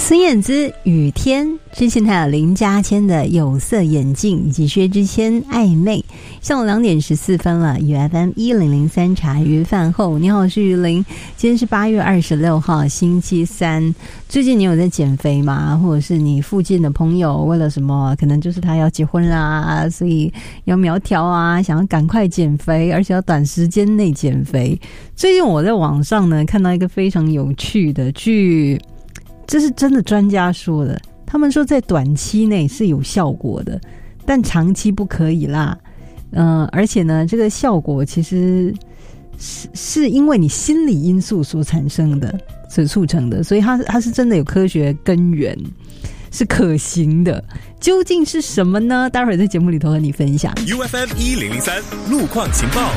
孙燕姿、雨天，之前还有林嘉谦的有色眼镜，以及薛之谦暧昧。下午2点14分了，与 FM1003茶余饭后，你好，我是于林。今天是8月26号，星期三。最近你有在减肥吗？或者是你附近的朋友为了什么？可能就是他要结婚啦，所以要苗条啊，想要赶快减肥，而且要短时间内减肥。最近我在网上呢看到一个非常有趣的剧。这是真的专家说的，他们说在短期内是有效果的，但长期不可以啦。而且呢，这个效果其实是因为你心理因素所产生的，所促成的，所以它是真的有科学根源，是可行的。究竟是什么呢？待会儿在节目里头和你分享。 UFM1003 路况情报。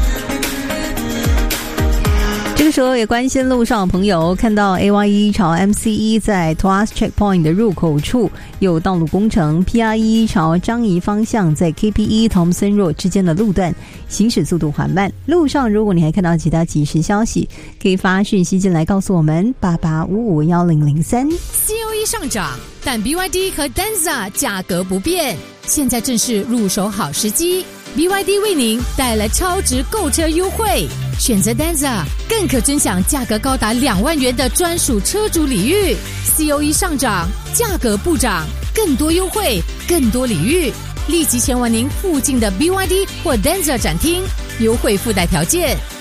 这个时候也关心路上的朋友，看到 AY1 朝 MC1 在 Tuas Checkpoint 的入口处有道路工程， PR1 朝樟宜方向在 KP1 Thomson Road 之间的路段行驶速度缓慢。路上如果你还看到其他即时消息，可以发讯息进来告诉我们88551003。 COE 上涨，但 BYD 和 Denza 价格不变，现在正是入手好时机。BYD 为您带来超值购车优惠，选择 Denza 更可尊享价格高达2万元的专属车主礼遇。COE 上涨，价格不涨，更多优惠，更多礼遇，立即前往您附近的 BYD 或 Denza 展厅，优惠附带条件